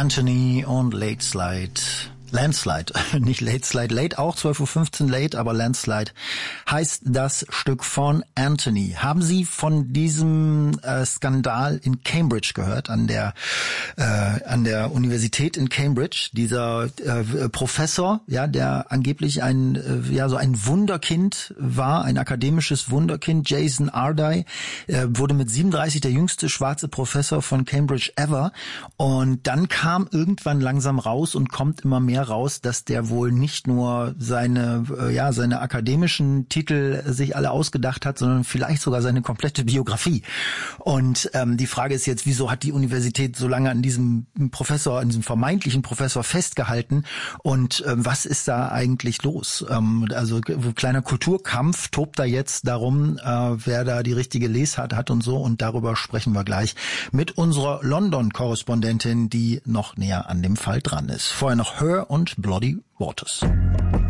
Anthony und Landslide, nicht Late Slide, Late auch, 12:15 Uhr Late, aber Landslide heißt das Stück von Anthony. Haben Sie von diesem Skandal in Cambridge gehört, an der Universität in Cambridge? Dieser Professor, ja, der angeblich so ein Wunderkind war, ein akademisches Wunderkind, Jason Ardai, wurde mit 37 der jüngste schwarze Professor von Cambridge ever. Und dann kam irgendwann langsam raus und kommt immer mehr raus, dass der wohl nicht nur seine akademischen Titel sich alle ausgedacht hat, sondern vielleicht sogar seine komplette Biografie. Und die Frage ist jetzt, wieso hat die Universität so lange an diesem vermeintlichen Professor festgehalten und was ist da eigentlich los? Also kleiner Kulturkampf tobt da jetzt darum, wer da die richtige Lesart hat und so, und darüber sprechen wir gleich mit unserer London-Korrespondentin, die noch näher an dem Fall dran ist. Vorher noch Her und Bloody Waters.